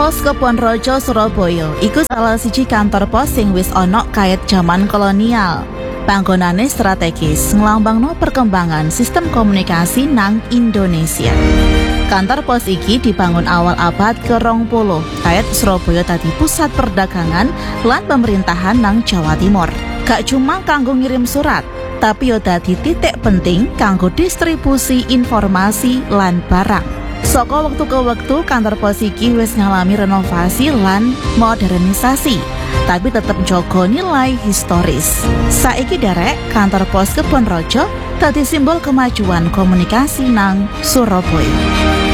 Pos Kebonrojo Surabaya iku salah siji kantor pos sing wis ana kait jaman kolonial. Panggonane strategis nglambangno perkembangan sistem komunikasi nang Indonesia. Kantor pos iki dibangun awal abad ke-20 kait Surabaya dadi pusat perdagangan lan pemerintahan nang Jawa Timur. Gak cuma kanggo ngirim surat, tapi yo dadi titik penting kanggo distribusi informasi lan barang. Saka wektu ke wektu kantor pos iki wis ngalami renovasi lan modernisasi, tapi tetep njaga nilai historis. Saiki derek kantor pos Kebonrojo dadi simbol kemajuan komunikasi nang Surabaya.